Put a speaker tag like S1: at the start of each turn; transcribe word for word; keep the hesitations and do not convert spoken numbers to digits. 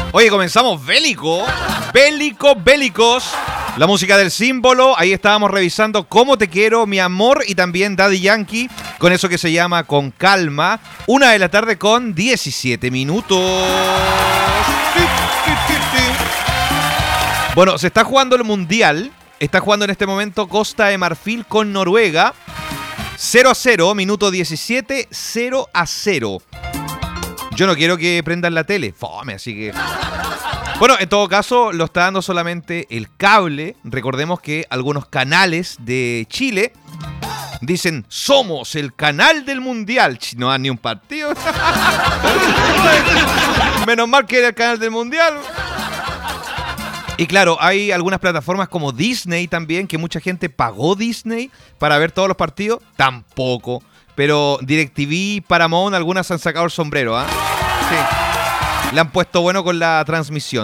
S1: Oye, comenzamos bélico. Bélico, bélicos. La música del símbolo. Ahí estábamos revisando Cómo te quiero, mi amor. Y también Daddy Yankee. Con eso que se llama Con calma. Una de la tarde con diecisiete minutos. Bueno, se está jugando el Mundial. Está jugando en este momento Costa de Marfil con Noruega. cero a cero, minuto diecisiete, cero a cero. Yo no quiero que prendan la tele. Fome, así que... Bueno, en todo caso, lo está dando solamente el cable. Recordemos que algunos canales de Chile dicen, somos el canal del Mundial. No dan ni un partido. Menos mal que era el canal del Mundial. Y claro, hay algunas plataformas como Disney también, que mucha gente pagó Disney para ver todos los partidos. Tampoco. Pero DirecTV, Paramount, algunas han sacado el sombrero, ¿ah? ¿eh? Sí. Le han puesto bueno con la transmisión.